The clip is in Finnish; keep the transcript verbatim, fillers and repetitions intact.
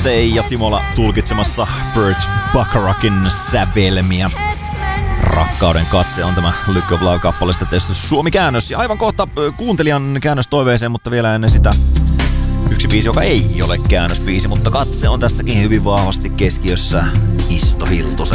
Beyoncé ja Simola tulkitsemassa Burt Bacharachin sävelmiä. Rakkauden katse on tämä Look of Love-kappaleesta tietysti suomi-käännös. Ja aivan kohta kuuntelijan käännöstoiveeseen, mutta vielä ennen sitä yksi biisi, joka ei ole käännösbiisi, mutta katse on tässäkin hyvin vahvasti keskiössä. Isto Hiltusen.